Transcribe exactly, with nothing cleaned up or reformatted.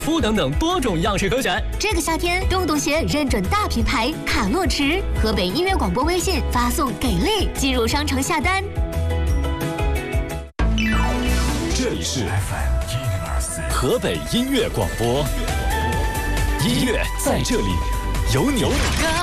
肤等等多种样式可选。 这个夏天，洞洞鞋认准大品牌卡洛驰，河北音乐广播微信发送给力，进入商城下单。 这里是 F M 一零二四河北音乐广播，音乐在这里，有你。有你